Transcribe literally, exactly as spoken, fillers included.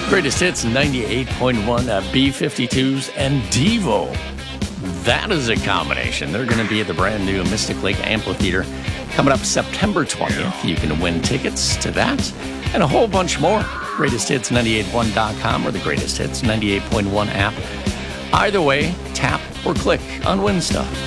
Greatest Hits ninety-eight point one, uh, B fifty-twos, and Devo. That is a combination. They're going to be at the brand new Mystic Lake Amphitheater coming up September twentieth. You can win tickets to that and a whole bunch more. greatest hits nine eight one dot com or the Greatest Hits ninety-eight point one app. Either way, tap or click on Win Stuff.